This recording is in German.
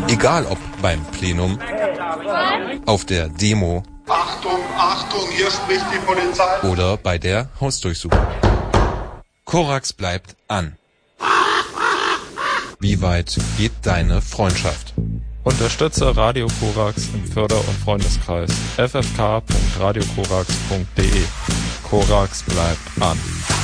Egal ob beim Plenum, auf der Demo, Achtung, Achtung, hier spricht die Polizei, oder bei der Hausdurchsuchung. Korax bleibt an. Wie weit geht deine Freundschaft? Unterstütze Radio Korax im Förder- und Freundeskreis ffk.radiokorax.de. Korax bleibt an.